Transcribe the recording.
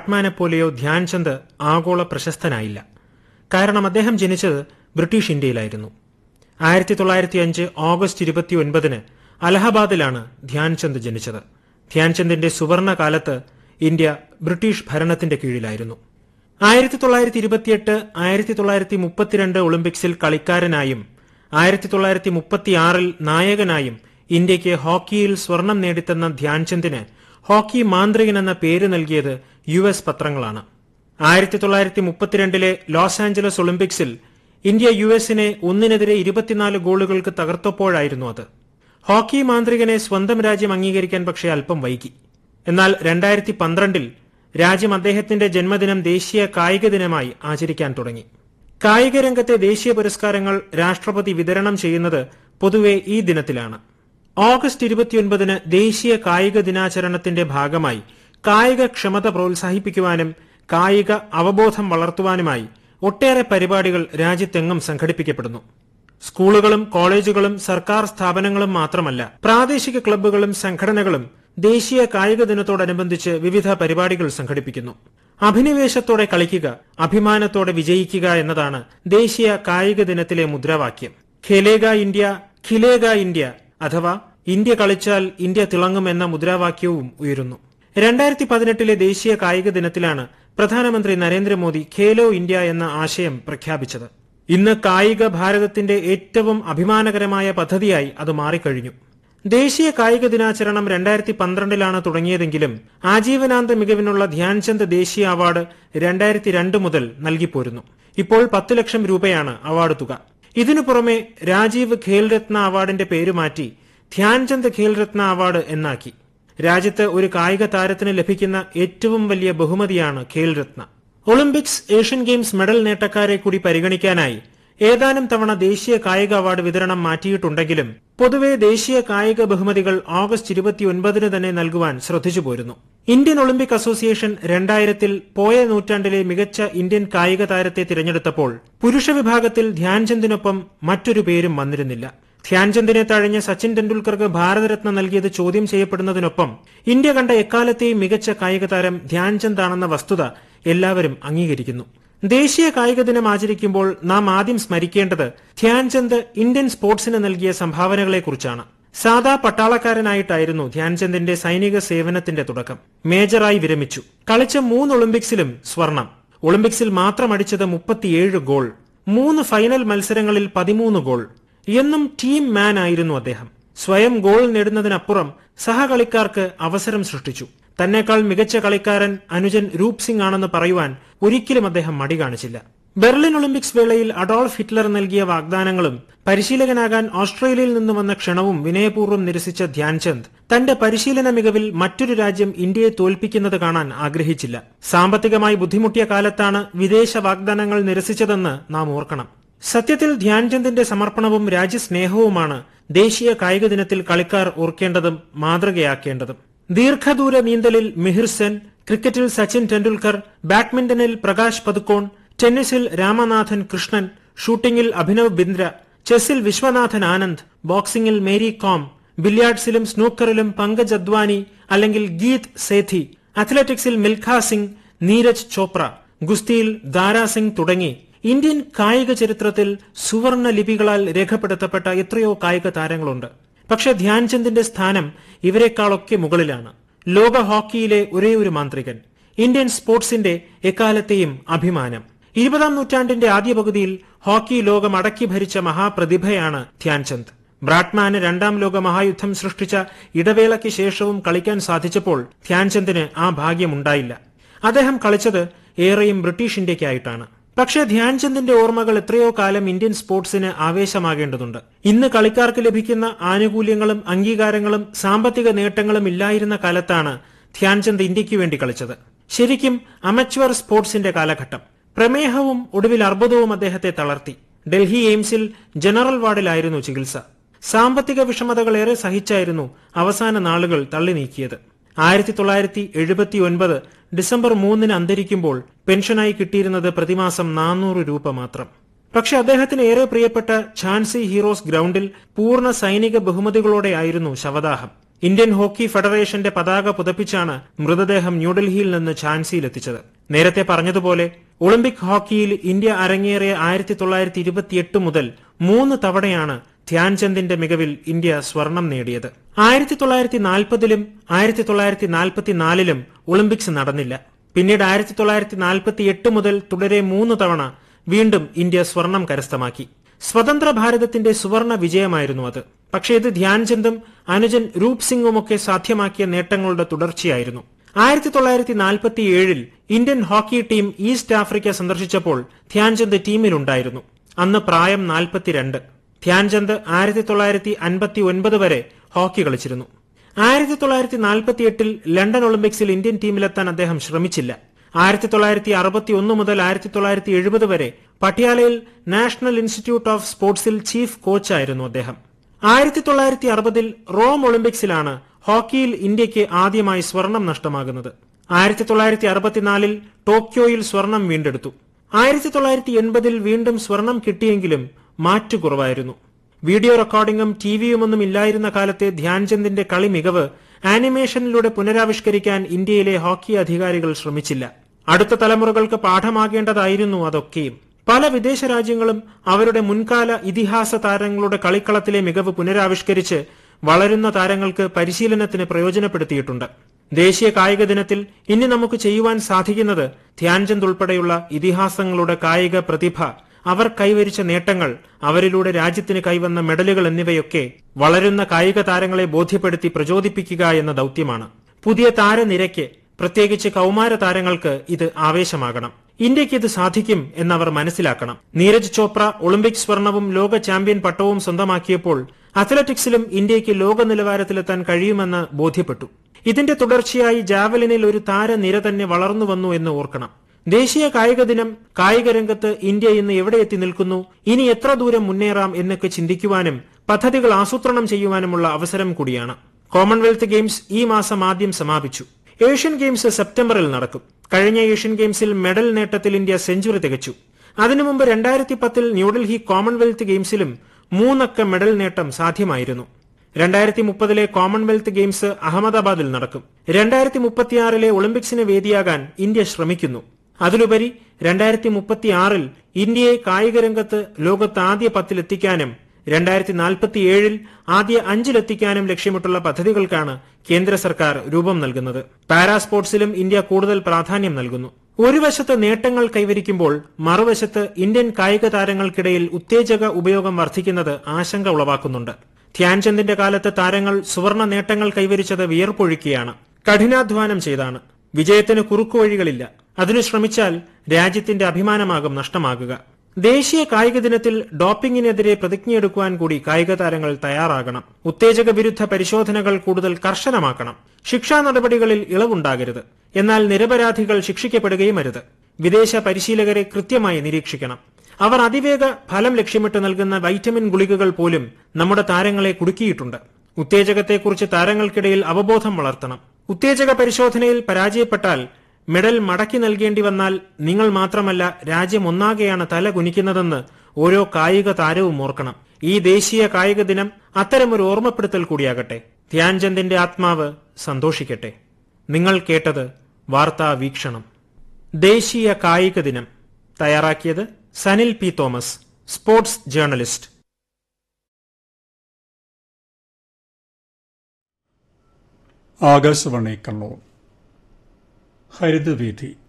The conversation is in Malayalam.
ബ്രാഡ്മാനെ പോലെയോ ധ്യാൻചന്ദ് ആഗോള പ്രശസ്തനായില്ല. കാരണം അദ്ദേഹം ജനിച്ചത് ബ്രിട്ടീഷ് ഇന്ത്യയിലായിരുന്നു. 1905 ഓഗസ്റ്റ് 29 അലഹബാദിലാണ് ധ്യാൻചന്ദ് ജനിച്ചത്. ധ്യാൻചന്ദിന്റെ സുവർണ കാലത്ത് ഇന്ത്യ ബ്രിട്ടീഷ് ഭരണത്തിന്റെ കീഴിലായിരുന്നു. 1928, 1932 ഒളിമ്പിക്സിൽ കളിക്കാരനായും 1936 നായകനായും ഇന്ത്യയ്ക്ക് ഹോക്കിയിൽ സ്വർണം നേടിത്തന്ന ധ്യാൻചന്ദിന് ഹോക്കി മാന്ത്രികൻ എന്ന പേര് നൽകിയത് US പത്രങ്ങളാണ്. 1932 ലോസ് ആഞ്ചലസ് ഒളിമ്പിക്സിൽ ഇന്ത്യ US-നെ 1-24 ഗോളുകൾക്ക് തകർത്തപ്പോഴായിരുന്നു അത്. ഹോക്കി മാന്ത്രികനെ സ്വന്തം രാജ്യം അംഗീകരിക്കാൻ പക്ഷേ അല്പം വൈകി. എന്നാൽ 2012 രാജ്യം അദ്ദേഹത്തിന്റെ ജന്മദിനം ദേശീയ കായിക ദിനമായി ആചരിക്കാൻ തുടങ്ങി. കായിക രംഗത്തെ ദേശീയ പുരസ്കാരങ്ങൾ രാഷ്ട്രപതി വിതരണം ചെയ്യുന്നത് പൊതുവെ ഈ ദിനത്തിലാണ്. ഓഗസ്റ്റ് 29 ദേശീയ കായിക ദിനാചരണത്തിന്റെ ഭാഗമായി കായിക ക്ഷമത പ്രോത്സാഹിപ്പിക്കുവാനും കായിക അവബോധം വളർത്തുവാനുമായി ഒട്ടേറെ പരിപാടികൾ രാജ്യത്തെങ്ങും സംഘടിപ്പിക്കപ്പെടുന്നു. സ്കൂളുകളും കോളേജുകളും സർക്കാർ സ്ഥാപനങ്ങളും മാത്രമല്ല, പ്രാദേശിക ക്ലബ്ബുകളും സംഘടനകളും ദേശീയ കായിക ദിനത്തോടനുബന്ധിച്ച് വിവിധ പരിപാടികൾ സംഘടിപ്പിക്കുന്നു. അഭിനിവേശത്തോടെ കളിക്കുക, അഭിമാനത്തോടെ വിജയിക്കുക എന്നതാണ് ദേശീയ കായിക ദിനത്തിലെ മുദ്രാവാക്യം. ഖേലേഗ ഇന്ത്യ, ഖിലേഗ ഇന്ത്യ അഥവാ ഇന്ത്യ കളിച്ചാൽ ഇന്ത്യ തിളങ്ങും എന്ന മുദ്രാവാക്യവും ഉയരുന്നു. 2018 ദേശീയ കായിക ദിനത്തിലാണ് പ്രധാനമന്ത്രി നരേന്ദ്രമോദി ഖേലോ ഇന്ത്യ എന്ന ആശയം പ്രഖ്യാപിച്ചത്. ഇന്ന് കായിക ഭാരതത്തിന്റെ ഏറ്റവും അഭിമാനകരമായ പദ്ധതിയായി അത് മാറിക്കഴിഞ്ഞു. ദേശീയ കായിക ദിനാചരണം 2012 തുടങ്ങിയതെങ്കിലും ആജീവനാന്ത മികവിനുള്ള ധ്യാൻചന്ദ് ദേശീയ അവാർഡ് 2002 മുതൽ നൽകിപ്പോരുന്നു. ഇപ്പോൾ 10 ലക്ഷം രൂപയാണ് അവാർഡ് തുക. ഇതിനു പുറമെ രാജീവ് ഖേൽരത്ന അവാർഡിന്റെ പേര് മാറ്റി ധ്യാൻചന്ദ് ഖേൽരത്ന അവാർഡ് എന്നാക്കി. രാജ്യത്ത് ഒരു കായിക താരത്തിന് ലഭിക്കുന്ന ഏറ്റവും വലിയ ബഹുമതിയാണ് Khel Ratna. Olympics, Asian games medal നേട്ടക്കാരെ കൂടി പരിഗണിക്കാനായി ഏതാനും തവണ ദേശീയ കായിക അവാർഡ് വിതരണം മാറ്റിയിട്ടുണ്ടെങ്കിലും പൊതുവെ ദേശീയ കായിക ബഹുമതികൾ ഓഗസ്റ്റ് 29 തന്നെ നൽകുവാൻ ശ്രദ്ധിച്ചു പോരുന്നു. ഇന്ത്യൻ ഒളിമ്പിക് അസോസിയേഷൻ 2000 പോയ നൂറ്റാണ്ടിലെ മികച്ച ഇന്ത്യൻ കായിക താരത്തെ തിരഞ്ഞെടുത്തപ്പോൾ പുരുഷ വിഭാഗത്തിൽ ധ്യാൻചന്ദിനൊപ്പം മറ്റൊരു പേരും വന്നിരുന്നില്ല. ധ്യാൻചന്ദിനെ തഴഞ്ഞ സച്ചിൻ ടെണ്ടുൽക്കർക്ക് ഭാരതരത്ന നൽകിയത് ചോദ്യം ചെയ്യപ്പെടുന്നതിനൊപ്പം ഇന്ത്യ കണ്ട എക്കാലത്തെയും മികച്ച കായിക താരം ധ്യാൻചന്ദ് ആണെന്ന വസ്തുത എല്ലാവരും അംഗീകരിക്കുന്നു. ദേശീയ കായിക ദിനം ആചരിക്കുമ്പോൾ നാം ആദ്യം സ്മരിക്കേണ്ടത് ധ്യാൻചന്ദ് ഇന്ത്യൻ സ്പോർട്സിന് നൽകിയ സംഭാവനകളെക്കുറിച്ചാണ്. സാധാ പട്ടാളക്കാരനായിട്ടായിരുന്നു ധ്യാൻചന്ദിന്റെ സൈനിക സേവനത്തിന്റെ തുടക്കം. മേജറായി വിരമിച്ചു. കളിച്ച 3 ഒളിമ്പിക്സിലും സ്വർണം. ഒളിമ്പിക്സിൽ മാത്രം അടിച്ചത് 37 ഗോൾ, 3 ഫൈനൽ മത്സരങ്ങളിൽ 13 ഗോൾ. എന്നും ടീം മാൻ ആയിരുന്നു അദ്ദേഹം. സ്വയം ഗോൾ നേടുന്നതിനപ്പുറം സഹകളിക്കാർക്ക് അവസരം സൃഷ്ടിച്ചു. തന്നെക്കാൾ മികച്ച കളിക്കാരൻ അനുജൻ രൂപ് സിംഗ് ആണെന്ന് പറയുവാൻ ഒരിക്കലും അദ്ദേഹം മടി കാണിച്ചില്ല. ബെർലിൻ ഒളിമ്പിക്സ് വേളയിൽ അഡോൾഫ് ഹിറ്റ്ലർ നൽകിയ വാഗ്ദാനങ്ങളും പരിശീലകനാകാൻ ഓസ്ട്രേലിയയിൽ നിന്ന് വന്ന ക്ഷണവും വിനയപൂർവ്വം നിരസിച്ച ധ്യാൻചന്ദ് തന്റെ പരിശീലന മികവിൽ മറ്റൊരു രാജ്യം ഇന്ത്യയെ തോൽപ്പിക്കുന്നത് കാണാൻ ആഗ്രഹിച്ചില്ല. സാമ്പത്തികമായി ബുദ്ധിമുട്ടിയ കാലത്താണ് വിദേശ വാഗ്ദാനങ്ങൾ നിരസിച്ചതെന്ന് നാം ഓർക്കണം. സത്യത്തിൽ ധ്യാൻചന്ദിന്റെ സമർപ്പണവും രാജ്യസ്നേഹവുമാണ് ദേശീയ കായിക ദിനത്തിൽ കളിക്കാർ ഓർക്കേണ്ടതും മാതൃകയാക്കേണ്ടതും. ദീർഘദൂര നീന്തലിൽ മിഹിർ സെൻ, ക്രിക്കറ്റിൽ സച്ചിൻ ടെണ്ടുൽക്കർ, ബാഡ്മിന്റണിൽ പ്രകാശ് പദുക്കോൺ, ടെന്നീസിൽ രാമനാഥൻ കൃഷ്ണൻ, ഷൂട്ടിംഗിൽ അഭിനവ് ബിന്ദ്ര, ചെസ്സിൽ വിശ്വനാഥൻ ആനന്ദ്, ബോക്സിംഗിൽ മേരി കോം, ബില്യാർഡ്സിലും സ്നൂക്കറിലും പങ്കജ് അദ്വാനി അല്ലെങ്കിൽ ഗീത് സേഥി, അത്ലറ്റിക്സിൽ മിൽഖ സിംഗ്, നീരജ് ചോപ്ര, ഗുസ്തിയിൽ ദാരാ സിംഗ് തുടങ്ങി ഇന്ത്യൻ കായിക ചരിത്രത്തിൽ സുവർണ ലിപികളാൽ രേഖപ്പെടുത്തപ്പെട്ട എത്രയോ കായിക താരങ്ങളുണ്ട്. പക്ഷെ ധ്യാൻചന്ദിന്റെ സ്ഥാനം ഇവരെക്കാളൊക്കെ മുകളിലാണ്. ലോക ഹോക്കിയിലെ ഒരേയൊരു മാന്ത്രികൻ, ഇന്ത്യൻ സ്പോർട്സിന്റെ എക്കാലത്തെയും അഭിമാനം. 20ാം നൂറ്റാണ്ടിന്റെ ആദ്യ പകുതിയിൽ ഹോക്കി ലോകം അടക്കി ഭരിച്ച മഹാപ്രതിഭയാണ് ധ്യാൻചന്ദ്. ബ്രാഡ്മാന് 2ാം ലോക മഹായുദ്ധം സൃഷ്ടിച്ച ഇടവേളയ്ക്ക് ശേഷവും കളിക്കാൻ സാധിച്ചപ്പോൾ ധ്യാൻചന്ദിന് ആ ഭാഗ്യമുണ്ടായില്ല. അദ്ദേഹം കളിച്ചത് ഏറെയും ബ്രിട്ടീഷ് ഇന്ത്യയ്ക്കായിട്ടാണ്. പക്ഷേ ധ്യാൻചന്ദിന്റെ ഓർമ്മകൾ എത്രയോ കാലം ഇന്ത്യൻ സ്പോർട്സിന് ആവേശമാകേണ്ടതുണ്ട്. ഇന്ന് കളിക്കാർക്ക് ലഭിക്കുന്ന ആനുകൂല്യങ്ങളും അംഗീകാരങ്ങളും സാമ്പത്തിക നേട്ടങ്ങളും ഇല്ലായിരുന്ന കാലത്താണ് ധ്യാൻചന്ദ് ഇന്ത്യയ്ക്ക് വേണ്ടി കളിച്ചത്. ശരിക്കും അമച്വർ സ്പോർട്സിന്റെ കാലഘട്ടം. പ്രമേഹവും ഒടുവിൽ അർബുദവും അദ്ദേഹത്തെ തളർത്തി. ഡൽഹി എയിംസിൽ ജനറൽ വാർഡിലായിരുന്നു ചികിത്സ. സാമ്പത്തിക വിഷമതകൾ ഏറെ സഹിച്ചായിരുന്നു അവസാന നാളുകൾ തള്ളി നീക്കിയത്. 1979 ഡിസംബർ 3 അന്തരിക്കുമ്പോൾ പെൻഷനായി കിട്ടിയിരുന്നത് പ്രതിമാസം 400 രൂപ മാത്രം. പക്ഷെ അദ്ദേഹത്തിന് ഏറെ പ്രിയപ്പെട്ട ഝാൻസി ഹീറോസ് ഗ്രൌണ്ടിൽ പൂർണ്ണ സൈനിക ബഹുമതികളോടെയായിരുന്നു ശവദാഹം. ഇന്ത്യൻ ഹോക്കി ഫെഡറേഷന്റെ പതാക പുതപ്പിച്ചാണ് മൃതദേഹം ന്യൂഡൽഹിയിൽ നിന്ന് ഝാൻസിയിലെത്തിച്ചത്. നേരത്തെ പറഞ്ഞതുപോലെ ഒളിമ്പിക് ഹോക്കിയിൽ ഇന്ത്യ അരങ്ങേറിയ 1928 മുതൽ 3 തവണയാണ് ധ്യാൻചന്ദിന്റെ മികവിൽ ഇന്ത്യ സ്വർണം നേടിയത്. 1940ലും 1944ലും ഒളിമ്പിക്സ് നടന്നില്ല. പിന്നീട് 1948 മുതൽ തുടരെ 3 തവണ വീണ്ടും ഇന്ത്യ സ്വർണം കരസ്ഥമാക്കി. സ്വതന്ത്ര ഭാരതത്തിന്റെ സുവർണ വിജയമായിരുന്നു അത്. പക്ഷേ ഇത് ധ്യാൻചന്ദും അനുജൻ രൂപ് സിംഗുമൊക്കെ സാധ്യമാക്കിയ നേട്ടങ്ങളുടെ തുടർച്ചയായിരുന്നു. 1947ൽ Indian hockey team east Africa സന്ദർശിച്ചപ്പോൾ Dhyan Chand ടീമിലുണ്ടായിരുന്നു. അന്ന് പ്രായം 42. ധ്യാൻചന്ദ് 1959 വരെ ഹോക്കി കളിച്ചിരുന്നു. 1948ൽ ലണ്ടൻ ഒളിമ്പിക്സിൽ ഇന്ത്യൻ ടീമിലെത്താൻ അദ്ദേഹം ശ്രമിച്ചില്ല. 1961 മുതൽ 1970 വരെ പട്യാലയിൽ നാഷണൽ ഇൻസ്റ്റിറ്റ്യൂട്ട് ഓഫ് സ്പോർട്സിൽ ചീഫ് കോച്ചായിരുന്നു അദ്ദേഹം. 1960ൽ റോം ഒളിമ്പിക്സിലാണ് ഹോക്കിയിൽ ഇന്ത്യയ്ക്ക് ആദ്യമായി സ്വർണം നഷ്ടമാകുന്നത്. 1964ൽ ടോക്കിയോയിൽ സ്വർണം വീണ്ടെടുത്തു. 1980ൽ വീണ്ടും സ്വർണം കിട്ടിയെങ്കിലും മാറ്റുകുറവായിരുന്നു. വീഡിയോ റെക്കോർഡിംഗും ടിവിയുമൊന്നും ഇല്ലായിരുന്ന കാലത്തെ ധ്യാൻചന്ദിന്റെ കളി മികവ് ആനിമേഷനിലൂടെ പുനരാവിഷ്കരിക്കാൻ ഇന്ത്യയിലെ ഹോക്കി അധികാരികൾ ശ്രമിച്ചില്ല. അടുത്ത തലമുറകൾക്ക് പാഠമാകേണ്ടതായിരുന്നു അതൊക്കെയും. പല വിദേശ രാജ്യങ്ങളും അവരുടെ മുൻകാല ഇതിഹാസ താരങ്ങളുടെ കളിക്കളത്തിലെ മികവ് പുനരാവിഷ്കരിച്ച് വളരുന്ന താരങ്ങൾക്ക് പരിശീലനത്തിന് പ്രയോജനപ്പെടുത്തിയിട്ടുണ്ട്. ദേശീയ കായിക ദിനത്തിൽ ഇനി നമുക്ക് ചെയ്യുവാൻ സാധിക്കുന്നത് ധ്യാൻചന്ദ് ഉൾപ്പെടെയുള്ള ഇതിഹാസങ്ങളുടെ കായിക പ്രതിഭ, അവർ കൈവരിച്ച നേട്ടങ്ങൾ, അവരിലൂടെ രാജ്യത്തിന് കൈവന്ന മെഡലുകൾ എന്നിവയൊക്കെ വളരുന്ന കായിക താരങ്ങളെ ബോധ്യപ്പെടുത്തി പ്രചോദിപ്പിക്കുക എന്ന ദൌത്യമാണ്. പുതിയ താരനിരയ്ക്ക്, പ്രത്യേകിച്ച് കൌമാര താരങ്ങൾക്ക് ഇത് ആവേശമാകണം. ഇന്ത്യയ്ക്ക് ഇത് സാധിക്കും എന്നവർ മനസ്സിലാക്കണം. നീരജ് ചോപ്ര ഒളിമ്പിക് സ്വർണവും ലോക ചാമ്പ്യൻ പട്ടവും സ്വന്തമാക്കിയപ്പോൾ അത്ലറ്റിക്സിലും ഇന്ത്യയ്ക്ക് ലോക നിലവാരത്തിലെത്താൻ കഴിയുമെന്ന് ബോധ്യപ്പെട്ടു. ഇതിന്റെ തുടർച്ചയായി ജാവലിനിൽ ഒരു താരനിര തന്നെ വളർന്നുവന്നു എന്ന് ഓർക്കണം. ദേശീയ കായിക ദിനം കായിക രംഗത്ത് ഇന്ത്യ ഇന്ന് എവിടെ എത്തി നിൽക്കുന്നു, ഇനി എത്ര ദൂരം മുന്നേറാം എന്നൊക്കെ ചിന്തിക്കുവാനും പദ്ധതികൾ ആസൂത്രണം ചെയ്യുവാനുമുള്ള അവസരം കൂടിയാണ്. കോമൺവെൽത്ത് ഗെയിംസ് ഈ മാസം ആദ്യം സമാപിച്ചു. ഏഷ്യൻ ഗെയിംസ് സെപ്റ്റംബറിൽ നടക്കും. കഴിഞ്ഞ ഏഷ്യൻ ഗെയിംസിൽ മെഡൽ നേട്ടത്തിൽ ഇന്ത്യ സെഞ്ചുറി തികച്ചു. അതിനു മുമ്പ് 2010ൽ ന്യൂഡൽഹി കോമൺവെൽത്ത് ഗെയിംസിലും 3 അക്ക മെഡൽ നേട്ടം സാധ്യമായിരുന്നു. 2030ലെ കോമൺവെൽത്ത് ഗെയിംസ് അഹമ്മദാബാദിൽ നടക്കും. 2036ലെ ഒളിമ്പിക്സിന് വേദിയാകാൻ ഇന്ത്യ ശ്രമിക്കുന്നു. അതിലുപരി 2036ൽ ഇന്ത്യയെ കായിക രംഗത്ത് ലോകത്ത് ആദ്യ 10ൽ എത്തിക്കാനും 2047ൽ ആദ്യ 5ൽ എത്തിക്കാനും ലക്ഷ്യമിട്ടുള്ള പദ്ധതികൾക്കാണ് കേന്ദ്ര സർക്കാർ രൂപം നൽകുന്നത്. പാരാസ്പോർട്സിലും ഇന്ത്യ കൂടുതൽ പ്രാധാന്യം നൽകുന്നു. ഒരു വശത്ത് നേട്ടങ്ങൾ കൈവരിക്കുമ്പോൾ മറുവശത്ത് ഇന്ത്യൻ കായിക താരങ്ങൾക്കിടയിൽ ഉത്തേജക ഉപയോഗം വർദ്ധിക്കുന്നത് ആശങ്ക ഉളവാക്കുന്നുണ്ട്. ധ്യാൻചന്ദിന്റെ കാലത്ത് താരങ്ങൾ സുവർണ നേട്ടങ്ങൾ കൈവരിച്ചത് വിയർപ്പൊഴുക്കിയാണ്, കഠിനാധ്വാനം ചെയ്താണ്. വിജയത്തിന് കുറുക്കുവഴികളില്ല. അതിനു ശ്രമിച്ചാൽ രാജ്യത്തിന്റെ അഭിമാനമാകും നഷ്ടമാകുക. ദേശീയ കായിക ദിനത്തിൽ ഡോപ്പിംഗിനെതിരെ പ്രതിജ്ഞയെടുക്കുവാൻ കൂടി കായിക താരങ്ങൾ തയ്യാറാകണം. ഉത്തേജക വിരുദ്ധ പരിശോധനകൾ കൂടുതൽ കർശനമാക്കണം. ശിക്ഷാ നടപടികളിൽ ഇളവുണ്ടാകരുത്. എന്നാൽ നിരപരാധികൾ ശിക്ഷിക്കപ്പെടുകയും അരുത്. വിദേശ പരിശീലകരെ കൃത്യമായി നിരീക്ഷിക്കണം. അവർ അതിവേഗ ഫലം ലക്ഷ്യമിട്ട് നൽകുന്ന വൈറ്റമിൻ ഗുളികകൾ പോലും നമ്മുടെ താരങ്ങളെ കുടുക്കിയിട്ടുണ്ട്. ഉത്തേജകത്തെക്കുറിച്ച് താരങ്ങൾക്കിടയിൽ അവബോധം വളർത്തണം. ഉത്തേജക പരിശോധനയിൽ പരാജയപ്പെട്ടാൽ മെഡൽ മടക്കി നൽകേണ്ടി വന്നാൽ നിങ്ങൾ മാത്രമല്ല, രാജ്യം ഒന്നാകെയാണ് തല കുനിക്കുന്നതെന്ന് ഓരോ കായിക താരവും ഓർക്കണം. ഈ ദേശീയ കായിക ദിനം അത്തരമൊരു ഓർമ്മപ്പെടുത്തൽ കൂടിയാകട്ടെ. ധ്യാൻചന്ദിന്റെ ആത്മാവ് സന്തോഷിക്കട്ടെ. നിങ്ങൾ കേട്ടത് വാർത്താ വീക്ഷണം. ദേശീയ കായിക ദിനം തയ്യാറാക്കിയത് Sanil P Thomas, sports journalist. Akashvani Kannur. ഹരിതവീഥി